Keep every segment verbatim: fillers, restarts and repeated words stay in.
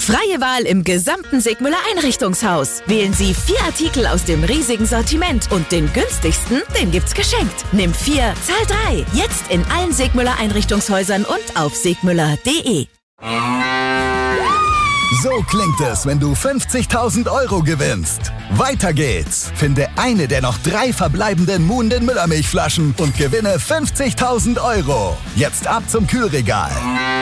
Freie Wahl im gesamten Sigmüller Einrichtungshaus. Wählen Sie vier Artikel aus dem riesigen Sortiment und den günstigsten, den gibt's geschenkt. Nimm vier, zahl drei. Jetzt in allen Sigmüller Einrichtungshäusern und auf sigmüller punkt de. So klingt es, wenn du fünfzigtausend Euro gewinnst. Weiter geht's. Finde eine der noch drei verbleibenden Muhnden Müllermilchflaschen und gewinne fünfzigtausend Euro. Jetzt ab zum Kühlregal.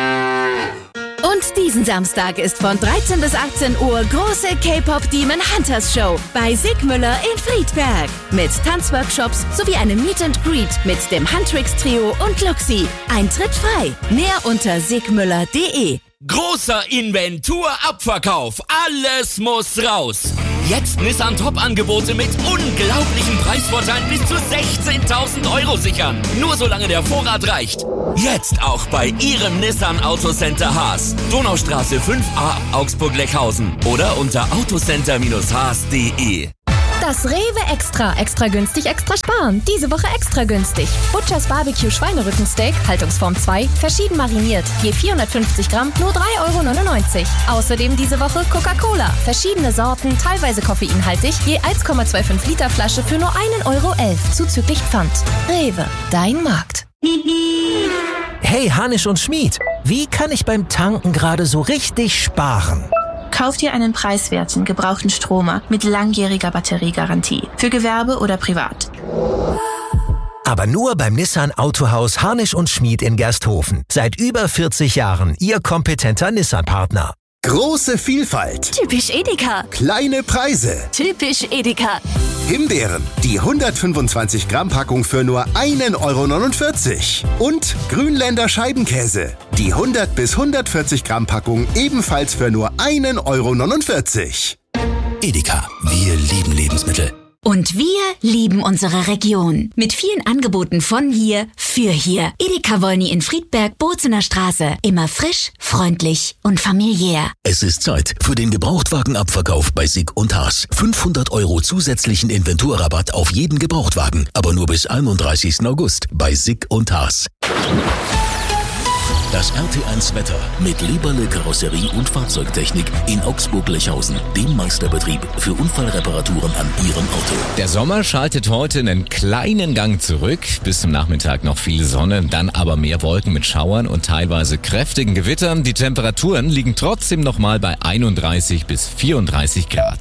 Und diesen Samstag ist von dreizehn bis achtzehn Uhr große K-Pop Demon Hunters Show bei Sigmüller in Friedberg. Mit Tanzworkshops sowie einem Meet and Greet mit dem Huntrix Trio und Luxi. Eintritt frei. Mehr unter sigmüller punkt de. Großer Inventur-Abverkauf. Alles muss raus. Jetzt Nissan Top-Angebote mit unglaublichen Preisvorteilen bis zu sechzehntausend Euro sichern. Nur solange der Vorrat reicht. Jetzt auch bei Ihrem Nissan Autocenter Haas. Donaustraße fünf a Augsburg-Leckhausen oder unter autocenter Haas punkt de. Das Rewe Extra. Extra günstig, extra sparen. Diese Woche extra günstig. Butchers Barbecue Schweinerückensteak, Haltungsform zwei, verschieden mariniert. Je vierhundertfünfzig Gramm, nur drei Euro neunundneunzig. Außerdem diese Woche Coca-Cola. Verschiedene Sorten, teilweise koffeinhaltig. Je eins Komma fünfundzwanzig Liter Flasche für nur ein Euro elf. Zuzüglich Pfand. Rewe, dein Markt. Hey Hanisch und Schmied, wie kann ich beim Tanken gerade so richtig sparen? Kauf dir einen preiswerten, gebrauchten Stromer mit langjähriger Batteriegarantie. Für Gewerbe oder privat. Aber nur beim Nissan Autohaus Harnisch und Schmied in Gersthofen. Seit über vierzig Jahren Ihr kompetenter Nissan-Partner. Große Vielfalt. Typisch Edeka. Kleine Preise. Typisch Edeka. Himbeeren, die hundertfünfundzwanzig Gramm Packung für nur ein Euro neunundvierzig. Und Grünländer Scheibenkäse, die hundert bis hundertvierzig Gramm Packung ebenfalls für nur ein Euro neunundvierzig. Edeka, wir lieben Lebensmittel. Und wir lieben unsere Region. Mit vielen Angeboten von hier, für hier. Edeka Wolny in Friedberg, Bozener Straße. Immer frisch, freundlich und familiär. Es ist Zeit für den Gebrauchtwagenabverkauf bei Sig und Haas. fünfhundert Euro zusätzlichen Inventurrabatt auf jeden Gebrauchtwagen. Aber nur bis einunddreißigsten August bei Sig und Haas. Das R T eins Wetter mit Leberle Karosserie und Fahrzeugtechnik in Augsburg-Lechhausen, dem Meisterbetrieb für Unfallreparaturen an Ihrem Auto. Der Sommer schaltet heute einen kleinen Gang zurück. Bis zum Nachmittag noch viel Sonne, dann aber mehr Wolken mit Schauern und teilweise kräftigen Gewittern. Die Temperaturen liegen trotzdem nochmal bei einunddreißig bis vierunddreißig Grad.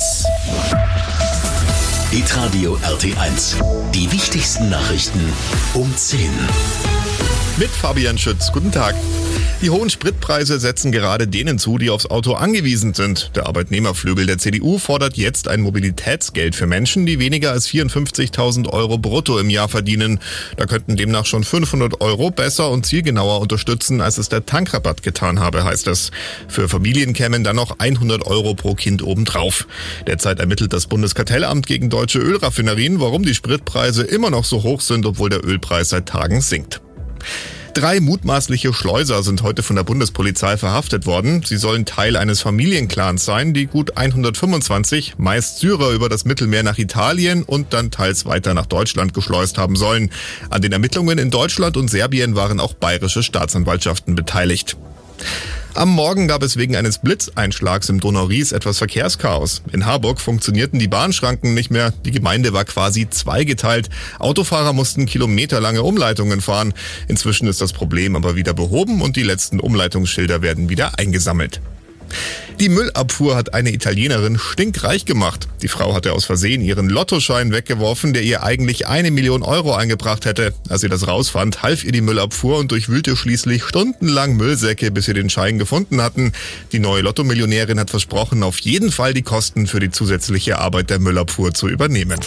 Hitradio R T eins. Die wichtigsten Nachrichten um zehn. Mit Fabian Schütz. Guten Tag. Die hohen Spritpreise setzen gerade denen zu, die aufs Auto angewiesen sind. Der Arbeitnehmerflügel der C D U fordert jetzt ein Mobilitätsgeld für Menschen, die weniger als vierundfünfzigtausend Euro brutto im Jahr verdienen. Da könnten demnach schon fünfhundert Euro besser und zielgenauer unterstützen, als es der Tankrabatt getan habe, heißt es. Für Familien kämen dann noch hundert Euro pro Kind obendrauf. Derzeit ermittelt das Bundeskartellamt gegen deutsche Ölraffinerien, warum die Spritpreise immer noch so hoch sind, obwohl der Ölpreis seit Tagen sinkt. Drei mutmaßliche Schleuser sind heute von der Bundespolizei verhaftet worden. Sie sollen Teil eines Familienclans sein, die gut hundertfünfundzwanzig, meist Syrer, über das Mittelmeer nach Italien und dann teils weiter nach Deutschland geschleust haben sollen. An den Ermittlungen in Deutschland und Serbien waren auch bayerische Staatsanwaltschaften beteiligt. Am Morgen gab es wegen eines Blitzeinschlags im Donau-Ries etwas Verkehrschaos. In Harburg funktionierten die Bahnschranken nicht mehr. Die Gemeinde war quasi zweigeteilt. Autofahrer mussten kilometerlange Umleitungen fahren. Inzwischen ist das Problem aber wieder behoben und die letzten Umleitungsschilder werden wieder eingesammelt. Die Müllabfuhr hat eine Italienerin stinkreich gemacht. Die Frau hatte aus Versehen ihren Lottoschein weggeworfen, der ihr eigentlich eine Million Euro eingebracht hätte. Als sie das rausfand, half ihr die Müllabfuhr und durchwühlte schließlich stundenlang Müllsäcke, bis sie den Schein gefunden hatten. Die neue Lottomillionärin hat versprochen, auf jeden Fall die Kosten für die zusätzliche Arbeit der Müllabfuhr zu übernehmen.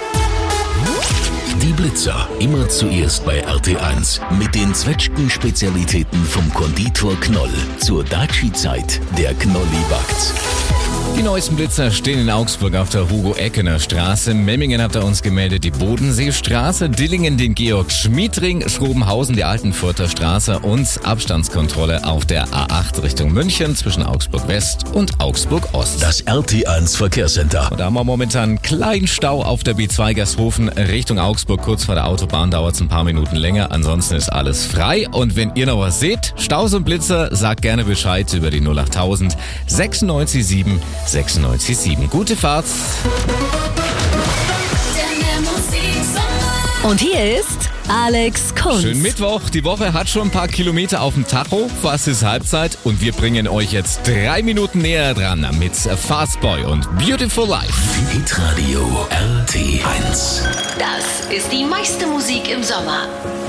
Die Blitzer, immer zuerst bei R T eins. Mit den Zwetschgen-Spezialitäten vom Konditor Knoll. Zur Daci-Zeit, der Knolli backt. Die neuesten Blitzer stehen in Augsburg auf der Hugo-Eckener Straße. Memmingen hat er uns gemeldet, die Bodenseestraße. Dillingen den Georg-Schmied-Ring. Schrobenhausen die Altenfurter Straße. Und Abstandskontrolle auf der A acht Richtung München zwischen Augsburg West und Augsburg Ost. Das R T eins Verkehrscenter. Und da haben wir momentan einen kleinen Stau auf der B zwei Gersthofen Richtung Augsburg. Augsburg kurz vor der Autobahn dauert es ein paar Minuten länger. Ansonsten ist alles frei. Und wenn ihr noch was seht, Staus und Blitzer, sagt gerne Bescheid über die null achttausend sechsundneunzig sieben sechsundneunzig sieben. Gute Fahrt. Und hier ist Alex Kunz. Schönen Mittwoch. Die Woche hat schon ein paar Kilometer auf dem Tacho. Fast ist Halbzeit und wir bringen euch jetzt drei Minuten näher dran mit Fastboy und Beautiful Life. Hitradio R T eins. Das ist die meiste Musik im Sommer.